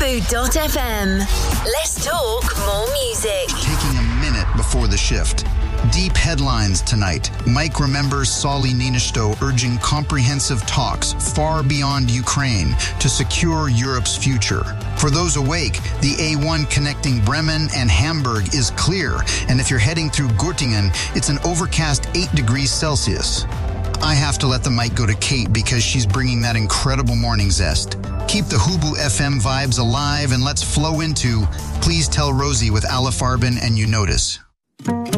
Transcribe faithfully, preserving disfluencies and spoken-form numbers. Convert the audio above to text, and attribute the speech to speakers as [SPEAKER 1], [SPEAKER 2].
[SPEAKER 1] Fubu dot f m. Let's talk more music.
[SPEAKER 2] Taking a minute before the shift. Deep headlines tonight. Mike remembers Sauli Niinisto urging comprehensive talks far beyond Ukraine to secure Europe's future. For those awake, the A one connecting Bremen and Hamburg is clear, and if you're heading through Göttingen, it's an overcast eight degrees Celsius. I have to let the mic go to Kate because she's bringing that incredible morning zest. Keep the Hubu F M vibes alive and let's flow into Please Tell Rosie with Ala Farben and You Notice.